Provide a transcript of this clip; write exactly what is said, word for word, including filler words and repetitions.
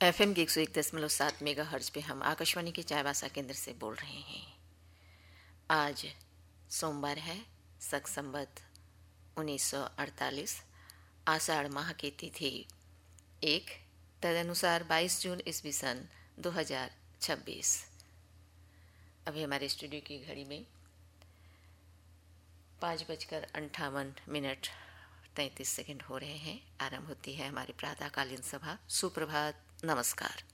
F M की एक सौ एक दशमलव सात मेगा हर्ज पे हम आकाशवाणी के चायबासा केंद्र से बोल रहे हैं। आज सोमवार है, शक संवत उन्नीस सौ अड़तालीस, आषाढ़ माह की तिथि एक, तदनुसार बाईस जून ईस्वी सन दो हज़ार छब्बीस। अभी हमारे स्टूडियो की घड़ी में पाँच बजकर अंठावन मिनट तैंतीस सेकंड हो रहे हैं। आरंभ होती है हमारी प्रातःकालीन सभा। सुप्रभात, नमस्कार।